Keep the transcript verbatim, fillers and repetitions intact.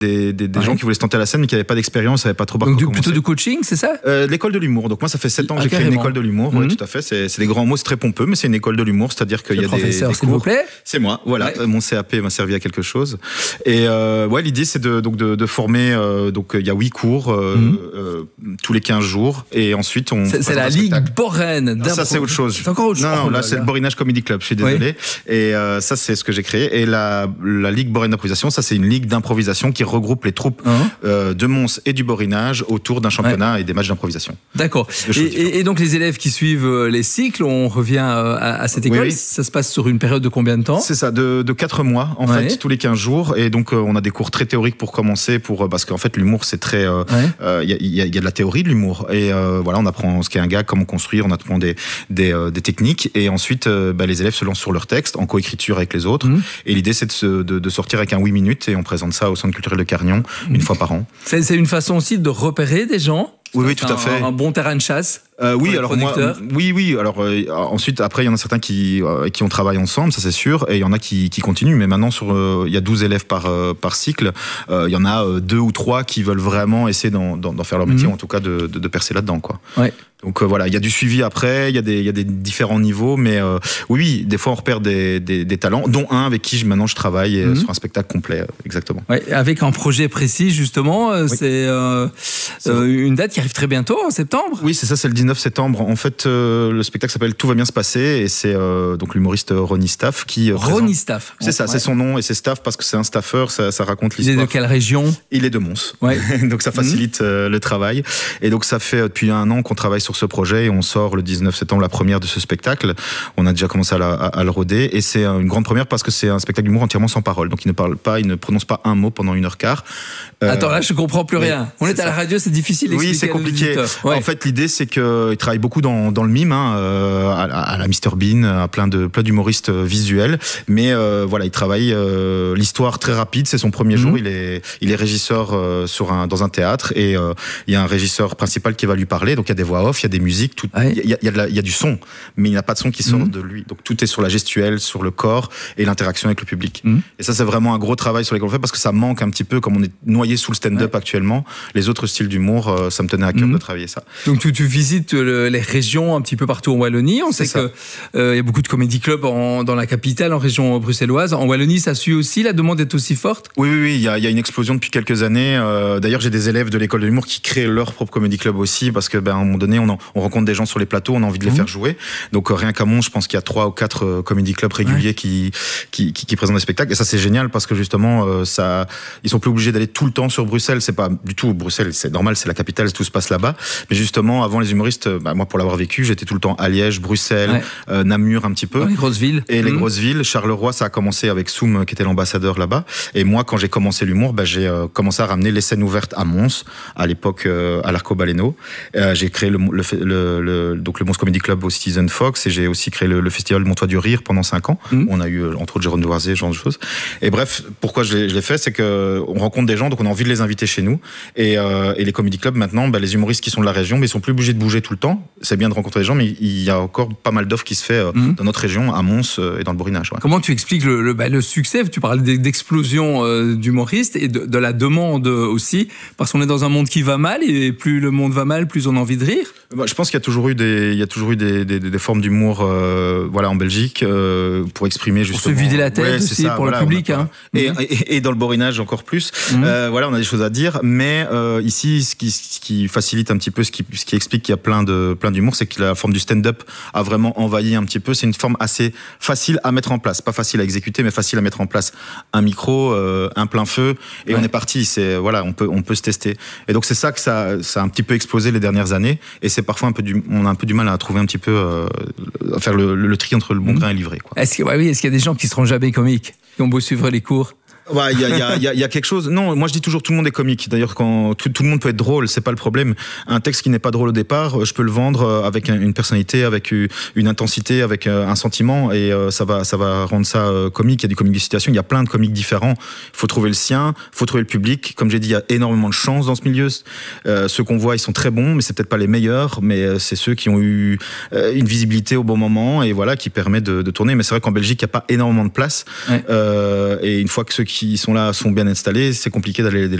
des, des, des ouais. gens qui voulaient se tenter à la scène mais qui n'avaient pas d'expérience, savaient pas trop par Donc quoi du, commencer. plutôt du coaching, c'est ça? euh, L'école de l'humour. Donc moi, ça fait sept ans que ah, j'ai carrément. créé une école de l'humour. Mmh. Oui, tout à fait. C'est, c'est des grands mots, c'est très pompeux, mais c'est une école de l'humour, c'est-à-dire qu'il Le y a des, professeur, des s'il cours. vous plaît. C'est moi, voilà. Ouais. Mon C A P m'a servi à quelque chose. Et euh, ouais, l'idée c'est de donc de, de former. Euh, donc il y a huit cours euh, mmh. euh, tous les quinze jours, et ensuite on. C'est, c'est la Ligue Borène. Non, ça c'est autre chose. C'est encore autre chose. Non, non, oh, là, là c'est là. le Borinage Comedy Club. Je suis désolé. Oui. Et euh, ça c'est ce que j'ai créé. Et la la Ligue Borène d'improvisation, ça c'est une ligue d'improvisation qui regroupe les troupes mmh. euh, de Mons et du Borinage autour d'un championnat ouais. et des matchs d'improvisation. D'accord. Et, et, et donc les élèves qui suivent les cycles, on revient à, à cette école. Oui, oui. Ça se passe sur une période de combien de temps? C'est ça, de, de quatre mois en ouais. fait, tous les quinze jours. Et donc euh, on a des cours très théoriques pour commencer, pour parce qu'en fait l'humour c'est très, il euh, ouais. euh, y, a, y, a, y a de la théorie de l'humour. Et euh, voilà, on apprend ce qu'est un gag, comment construire, on apprend des des, euh, des techniques. Et ensuite, euh, bah, les élèves se lancent sur leur texte en coécriture avec les autres. Mmh. Et l'idée c'est de, se, de, de sortir avec un huit minutes et on présente ça au Centre culturel de Carnion mmh. une fois par an. C'est, c'est une façon aussi de repérer des gens. Oui, oui, tout à fait. Un, un bon terrain de chasse. Euh, oui, alors moi, oui, oui. Alors euh, ensuite, après, il y en a certains qui euh, qui ont travaillé ensemble, ça c'est sûr, et il y en a qui qui continuent. Mais maintenant, sur euh, il y a douze élèves par euh, par cycle. Euh, il y en a euh, deux ou trois qui veulent vraiment essayer d'en, d'en, d'en faire leur métier, mmh. en tout cas de, de, de percer là-dedans, quoi. Ouais. Donc euh, voilà, il y a du suivi après, il y a des il y a des différents niveaux, mais euh, oui, des fois on repère des, des des talents, dont un avec qui je, maintenant je travaille mmh. sur un spectacle complet, exactement. Ouais, avec un projet précis justement, oui. c'est, euh, c'est euh, une date qui arrive très bientôt, en septembre. Oui, c'est ça, c'est le dix-neuf septembre. En fait, euh, le spectacle s'appelle Tout va bien se passer, et c'est euh, donc l'humoriste Ronnie Staff qui. Euh, Ronnie Staff. C'est ça, ouais. c'est son nom, et c'est Staff parce que c'est un staffeur, ça, ça raconte l'histoire. Il est de quelle région? Il est de Mons. Ouais. Donc ça facilite mmh. euh, le travail. Et donc ça fait depuis un an qu'on travaille sur ce projet et on sort le dix-neuf septembre la première de ce spectacle. On a déjà commencé à, la, à, à le roder et c'est une grande première parce que c'est un spectacle d'humour entièrement sans parole. Donc il ne parle pas, il ne prononce pas un mot pendant une heure quart. Euh, Attends, là je comprends plus rien. On est, est à la radio, c'est difficile. Oui, c'est compliqué. Ouais. En fait, l'idée c'est qu'il travaille beaucoup dans, dans le mime, hein, euh, à, à la mister Bean, à plein de plein d'humoristes visuels. Mais euh, voilà, il travaille euh, l'histoire très rapide. C'est son premier mmh. jour. Il est il est régisseur euh, sur un dans un théâtre et euh, il y a un régisseur principal qui va lui parler. Donc il y a des voix off, il y a des musiques. Il ouais. y, y, y, y a du son, mais il n'y a pas de son qui sort mmh. de lui. Donc tout est sur la gestuelle, sur le corps et l'interaction avec le public. Mmh. Et ça, c'est vraiment un gros travail sur lequel on fait parce que ça manque un petit peu, comme on est noyé sous le stand-up ouais. actuellement. Les autres styles d'humour, euh, ça me tenait à cœur mmh. de travailler ça. Donc tu, tu visites le, les régions un petit peu partout en Wallonie. On c'est sait qu'il euh, y a beaucoup de comédie clubs en, dans la capitale, en région bruxelloise. En Wallonie, ça suit aussi, la demande est aussi forte? Oui, oui, oui. Il y a, y a une explosion depuis quelques années. Euh, d'ailleurs, j'ai des élèves de l'école de l'humour qui créent leur propre comédie club aussi parce que, ben, à un moment donné, on, en, on rencontre des gens sur les plateaux, on a envie de les mmh. faire jouer. Donc euh, rien qu'à Mons, je pense qu'il y a trois ou quatre euh, comédie clubs réguliers ouais. qui, qui, qui qui présentent des spectacles. Et ça c'est génial parce que justement, euh, ça, ils sont plus obligés d'aller tout le temps sur Bruxelles. C'est pas du tout Bruxelles, c'est normal, c'est la capitale, tout se passe là-bas. Mais justement, avant les humoristes, bah, moi pour l'avoir vécu, j'étais tout le temps à Liège, Bruxelles, ouais. euh, Namur un petit peu. Dans les grosses villes. Et mmh. les grosses villes. Charleroi, ça a commencé avec Soum qui était l'ambassadeur là-bas. Et moi, quand j'ai commencé l'humour, bah, j'ai euh, commencé à ramener les scènes ouvertes à Mons, à l'époque euh, à l'Arcobaleno. Euh, j'ai créé le, le, le, le donc le Mons Comedy Club au Citizen Fox et j'ai aussi créé le, le festival Montois du Rire pendant cinq ans. Mmh. On a eu entre autres Jérôme Douarzé, ce genre de choses. Et bref, pourquoi je l'ai, je l'ai fait, c'est que on rencontre des gens, donc on a envie de les inviter chez nous. Et, euh, et les comedy clubs maintenant, bah, les humoristes qui sont de la région, mais ils sont plus obligés de bouger tout le temps. C'est bien de rencontrer des gens, mais il y a encore pas mal d'offres qui se fait euh, mmh. dans notre région, à Mons euh, et dans le Borinage. Ouais. Comment tu expliques le, le, bah, le succès? Tu parles d'explosion euh, d'humoristes et de, de la demande aussi, parce qu'on est dans un monde qui va mal et plus le monde va mal, plus on a envie de rire. Bah, je pense qu'il y a toujours eu des, il y a toujours eu des, des, des formes d'humour, euh, voilà, en Belgique, euh, pour exprimer justement. Pour se vider la tête ouais, aussi, ça, pour voilà, le public, a, hein. Et, et, et dans le Borinage encore plus. Mmh. Euh, voilà, on a des choses à dire, mais euh, ici, ce qui, ce qui facilite un petit peu, ce qui, ce qui explique qu'il y a plein de, plein d'humour, c'est que la forme du stand-up a vraiment envahi un petit peu. C'est une forme assez facile à mettre en place, pas facile à exécuter, mais facile à mettre en place. Un micro, euh, un plein feu, et ouais. on est parti. C'est voilà, on peut, on peut se tester. Et donc c'est ça que ça, ça a un petit peu explosé les dernières années. Et c'est parfois un peu du, on a un peu du mal à trouver un petit peu, euh, à faire le, le, le tri entre le bon mmh. grain et l'ivraie, quoi. Est-ce que, ouais, oui, est-ce qu'il y a des gens qui seront jamais comiques, qui ont beau suivre les cours? Ouais, il y a, y, a, y, a, y a quelque chose. Non, moi je dis toujours tout le monde est comique. D'ailleurs, quand tout, tout le monde peut être drôle, c'est pas le problème. Un texte qui n'est pas drôle au départ, je peux le vendre avec une personnalité, avec une intensité, avec un sentiment, et ça va, ça va rendre ça comique. Il y a du comique de situation, il y a plein de comiques différents. Il faut trouver le sien, il faut trouver le public. Comme j'ai dit, il y a énormément de chance dans ce milieu. Euh, ceux qu'on voit, ils sont très bons, mais c'est peut-être pas les meilleurs, mais c'est ceux qui ont eu une visibilité au bon moment et voilà qui permet de, de tourner. Mais c'est vrai qu'en Belgique, il y a pas énormément de place. Ouais. Euh, et une fois que ceux qui qui sont là sont bien installés, c'est compliqué d'aller